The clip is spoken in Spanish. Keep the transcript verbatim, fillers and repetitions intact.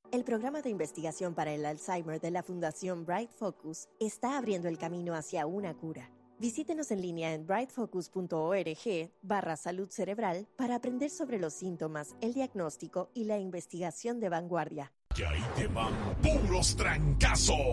El programa de investigación para el Alzheimer de la Fundación Bright Focus está abriendo el camino hacia una cura. Visítenos en línea en brightfocus.org barra salud cerebral para aprender sobre los síntomas, el diagnóstico y la investigación de vanguardia. Que ahí te van puros trancazos.